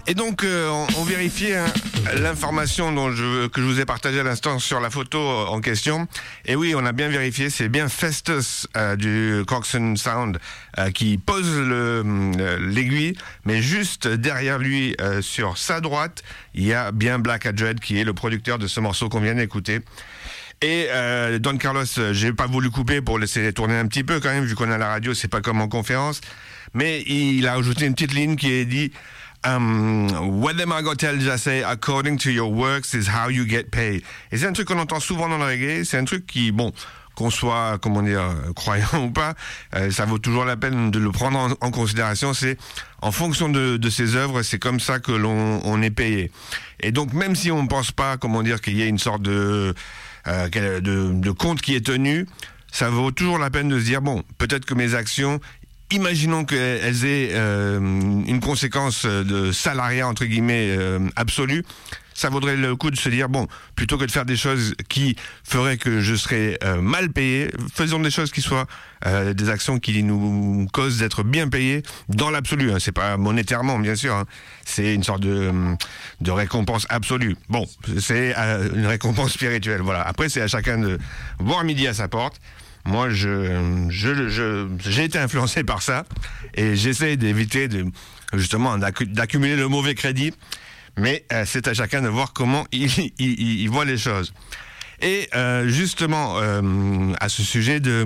Et donc, on vérifiait l'information que je vous ai partagée à l'instant sur la photo en question. Et oui, on a bien vérifié, c'est bien Festus du Coxsone Sound qui pose l'aiguille, mais juste derrière lui, sur sa droite, il y a bien Black Adred qui est le producteur de ce morceau qu'on vient d'écouter. Et Don Carlos, j'ai pas voulu couper pour laisser tourner un petit peu quand même, vu qu'on est à la radio, c'est pas comme en conférence. Mais il a ajouté une petite ligne qui est dit What the Margot tells us say, according to your works is how you get paid. Et c'est un truc qu'on entend souvent dans le reggae, c'est un truc qui, bon, qu'on soit, comment dire, croyant ou pas, ça vaut toujours la peine de le prendre en considération. C'est en fonction de ses œuvres, c'est comme ça que on est payé. Et donc, même si on ne pense pas, comment dire, qu'il y ait une sorte de compte qui est tenu, ça vaut toujours la peine de se dire, bon, peut-être que mes actions, imaginons qu'elles aient une conséquence de salariat, entre guillemets, absolue, ça vaudrait le coup de se dire, bon, plutôt que de faire des choses qui feraient que je serais mal payé, faisons des choses qui soient des actions qui nous causent d'être bien payés dans l'absolu. Hein. C'est pas monétairement, bien sûr. Hein. C'est une sorte de récompense absolue. Bon, c'est une récompense spirituelle. Voilà. Après, c'est à chacun de voir midi à sa porte. Moi, j'ai été influencé par ça et j'essaie d'éviter justement d'accumuler le mauvais crédit. Mais c'est à chacun de voir comment il voit les choses. Et justement, à ce sujet de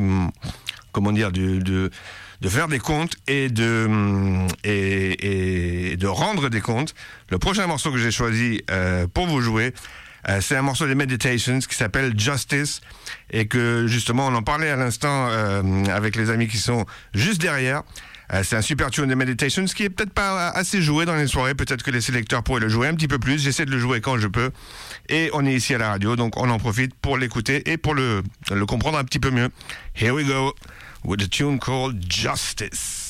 faire des comptes et de rendre des comptes, le prochain morceau que j'ai choisi pour vous jouer, c'est un morceau des Meditations qui s'appelle Justice et que justement on en parlait à l'instant avec les amis qui sont juste derrière. C'est un super tune des Meditations qui est peut-être pas assez joué dans les soirées. Peut-être que les sélecteurs pourraient le jouer un petit peu plus. J'essaie de le jouer quand je peux. Et on est ici à la radio, donc on en profite pour l'écouter et pour le comprendre un petit peu mieux. Here we go with a tune called Justice.